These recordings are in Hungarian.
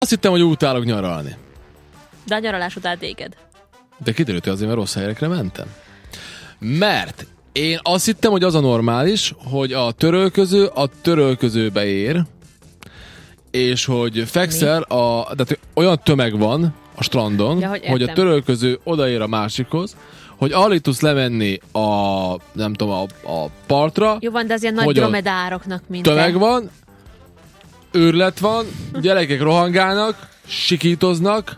Azt hittem, hogy utálok nyaralni. De a nyaralás után téged. De kiderült, hogy azért, mert rossz helyekre mentem. Mert én azt hittem, hogy az a normális, hogy a törölközőbe ér, és hogy fekszel, tehát olyan tömeg van a strandon, ja, hogy a törölköző odaér a másikhoz, hogy alig tudsz lemenni nem tudom, a partra. Jó van, de az ilyen nagy dromedároknak minden. Tömeg van, őrület van, gyerekek rohangálnak, sikítoznak.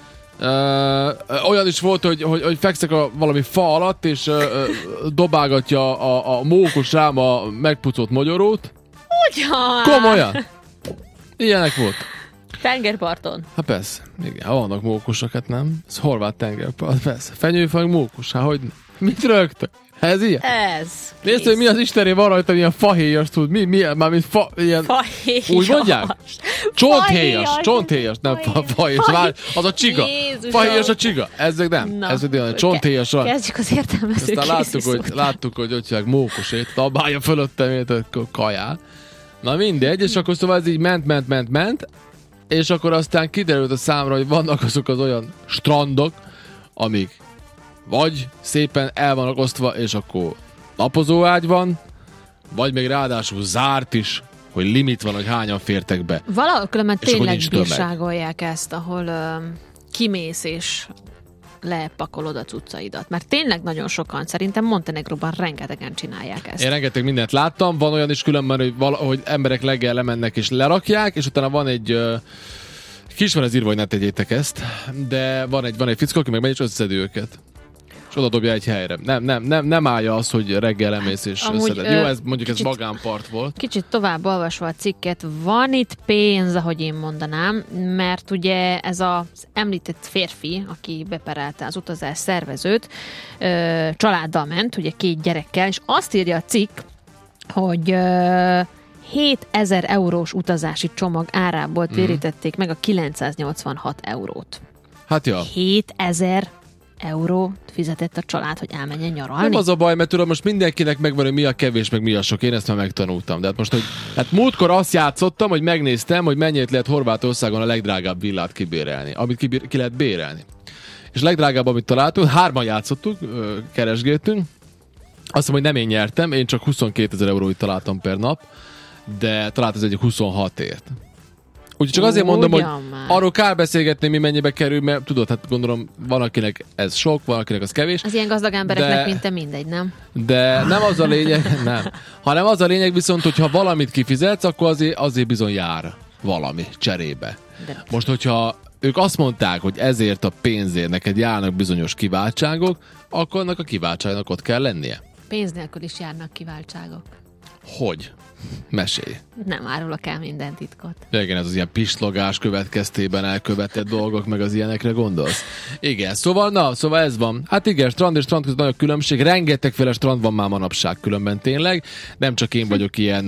Olyan is volt, hogy fekszek valami fa alatt, és dobálgatja a mókus rám a megpucolt mogyorót. Ugyan! Komolyan! Ilyenek volt. Tengerparton. Hát persze, igen, ha vannak mókusok, hát nem. Ez horvát tengerpart, persze. Fenyőfag mókus, hát hogy mit rögtök? Ez ilyen? Ez. Nézd, hogy mi az istené van rajta, ilyen fahéjas tud. Mi? Mármint ilyen... Fahéjas. Úgy mondják? Csonthéjas, nem fahéjas. Az a csiga. Fahéjas a csiga. Ezek nem. Ezek olyan csonthéjas rajta. Kezdjük az értelmező Aztán láttuk, hogy ott mókusét, abálja fölöttem, kajál. Na mindegy, és akkor szóval ez így ment, és akkor aztán kiderült a számra, hogy vannak azok az olyan strandok, amik vagy szépen el vannak osztva, és akkor napozóágy van, vagy még ráadásul zárt is, hogy limit van, hogy hányan fértek be. Valahol különben tényleg bírságolják ezt, ahol kimész és lepakolod a cuccaidat. Mert tényleg nagyon sokan, szerintem Montenegróban rengetegen csinálják ezt. Én rengeteg mindent láttam, van olyan is különben, hogy emberek leggel lemennek és lerakják, és utána van egy ki is van ez írva, hogy ne tegyétek ezt, de van egy fickó, aki meg megy és összeszedi őket. És oda dobja egy helyre. Nem állja az, hogy reggel emész és összeded. Jó, ez mondjuk ez magánpart volt. Kicsit tovább olvasva a cikket, van itt pénz, ahogy én mondanám, mert ugye ez az említett férfi, aki beperelte az utazás szervezőt, családdal ment, ugye 2 gyerekkel, és azt írja a cikk, hogy 7000 eurós utazási csomag árából térítették meg a 986 eurót. Hát ja. 7000 euró fizetett a család, hogy elmenjen nyaralni. Nem az a baj, mert tudom, most mindenkinek megvan, hogy mi a kevés, meg mi a sok. Én ezt már megtanultam. De hát most, hogy múltkor azt játszottam, hogy megnéztem, hogy mennyit lehet Horvátországon a legdrágább villát kibérelni, amit ki lehet bérelni. És a legdrágább, amit találtunk, 3-an játszottuk, keresgéltünk. Azt mondom, hogy nem én nyertem, én csak 22 000 eurót találtam per nap, de talált az egyik 26-ért. Úgyhogy csak azért mondom, hogy arról kár beszélgetni, mi mennyibe kerül, mert tudod, hát gondolom, van akinek ez sok, van akinek az kevés. Az ilyen gazdag embereknek mint te mindegy, nem? De nem az a lényeg, nem. Hanem az a lényeg viszont, hogyha valamit kifizetsz, akkor azért bizony jár valami cserébe. De. Most, hogyha ők azt mondták, hogy ezért a pénzért neked járnak bizonyos kiváltságok, akkor annak a kiváltságnak ott kell lennie. Pénz nélkül is járnak kiváltságok. Hogy? Mesélj. Nem árulok el minden titkot. Igen, ez az ilyen pislogás következtében elkövetett dolgok, meg az ilyenekre gondolsz. Igen, szóval ez van. Hát igen, strand és strand között nagy a különbség. Rengetegféle strand van már manapság különben tényleg. Nem csak én vagyok ilyen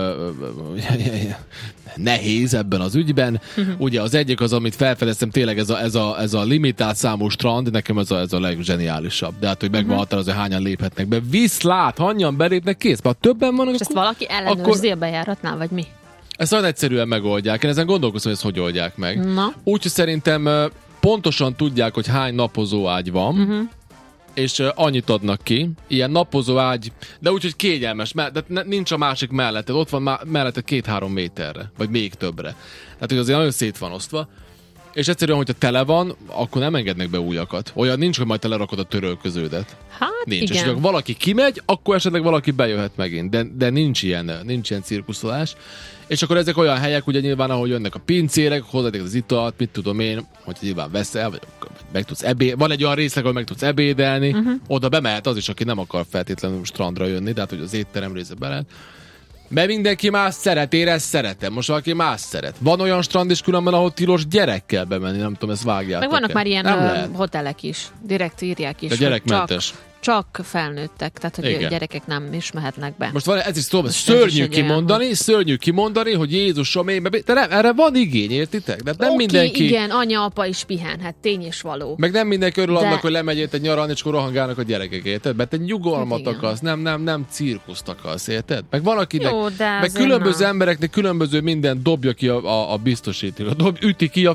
nehéz ebben az ügyben. Ugye az egyik az, amit felfedeztem, tényleg ez a limitált számú strand, nekem ez a legzseniálisabb. De hát, hogy megvan határozva, hányan léphetnek be. Viszlát, hányan belépnek, kész. Ha többen vannak, és ezt valaki ellenőrzi a bejáratnál, vagy mi? Ezt nagyon egyszerűen megoldják. Én ezen gondolkozom, hogy ezt hogy oldják meg. Úgyhogy szerintem pontosan tudják, hogy hány napozóágy van, és annyit adnak ki. Ilyen napozóágy, de úgyhogy kényelmes, de nincs a másik mellette. Ott van mellette 2-3 méterre, vagy még többre. Tehát, hogy azért nagyon szét van osztva. És egyszerűen, hogyha tele van, akkor nem engednek be újakat. Olyan nincs, hogy majd te lerakod a törölköződet. Hát nincs. igen. És ha valaki kimegy, akkor esetleg valaki bejöhet megint. De nincs ilyen cirkuszolás. És akkor ezek olyan helyek, ugye nyilván, ahogy jönnek a pincérek, hozzáték az italt, mit tudom én, hogy nyilván veszel, vagy meg tudsz van egy olyan részleg, ahol meg tudsz ebédelni, oda bemehet az is, aki nem akar feltétlenül strandra jönni, tehát hogy az étterem része be lehet. Mert mindenki más szeret, én ezt szeretem. Most valaki más szeret. Van olyan strand is különben, ahol tilos gyerekkel bemenni, nem tudom, ezt vágjátok. Meg vannak már ilyen hotelek is, direkt írják is. De gyerekmentes. csak felnőttek, tehát hogy Igen. a gyerekek nem is mehetnek be. Most van, ez is szó, Most ez szörnyű is egy olyan, kimondani, hogy Jézusom, de nem, erre van igény, értitek? De nem mindenki... igen, anya, apa is pihenhet, tény és való. Meg nem mindenki örül De- annak, hogy lemegyél nyaralni, és akkor rohangálnak a gyerekek, érted? Mert te nyugalmat Hát igen. akarsz, nem cirkuszt akarsz, érted? Meg van, akinek, Jó, de meg azért különböző na. embereknek különböző minden dobja ki a biztosíték. Üti ki a